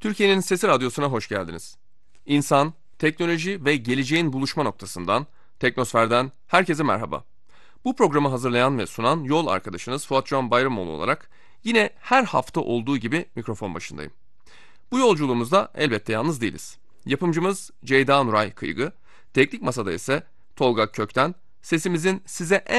Türkiye'nin Sesi Radyosu'na hoş geldiniz. İnsan, teknoloji ve geleceğin buluşma noktasından, Teknosfer'den herkese merhaba. Bu programı hazırlayan ve sunan yol arkadaşınız Fuat Can Bayramoğlu olarak yine her hafta olduğu gibi mikrofon başındayım. Bu yolculuğumuzda elbette yalnız değiliz. Yapımcımız Ceyda Nuray Kıygı, teknik masada ise Tolga Kökten, sesimizin size